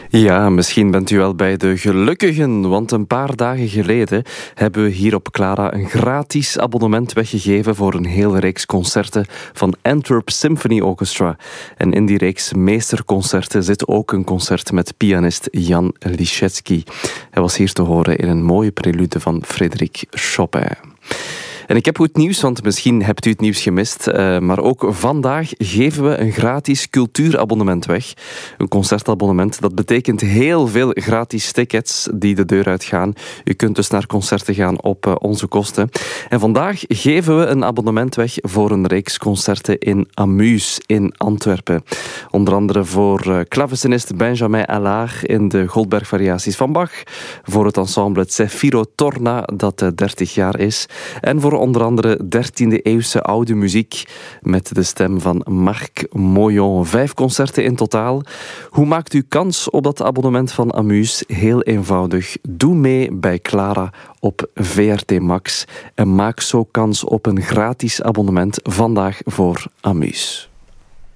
Ja, misschien bent u wel bij de gelukkigen, want een paar dagen geleden hebben we hier op Clara een gratis abonnement weggegeven voor een hele reeks concerten van Antwerp Symphony Orchestra. En in die reeks meesterconcerten zit ook een concert met pianist Jan Liszewski. Hij was hier te horen in een mooie prelude van Frédéric Chopin. En ik heb goed nieuws, want misschien hebt u het nieuws gemist. Maar ook vandaag geven we een gratis cultuurabonnement weg. Een concertabonnement, dat betekent heel veel gratis tickets die de deur uitgaan. U kunt dus naar concerten gaan op onze kosten. En vandaag geven we een abonnement weg voor een reeks concerten in Amuse in Antwerpen. Onder andere voor klavecinist Benjamin Allard in de Goldberg-variaties van Bach. Voor het ensemble Zefiro Torna, dat 30 jaar is. En voor onder andere 13e-eeuwse oude muziek met de stem van Marc Moyon. 5 concerten in totaal. Hoe maakt u kans op dat abonnement van Amuse? Heel eenvoudig. Doe mee bij Clara op VRT Max en maak zo kans op een gratis abonnement vandaag voor Amuse.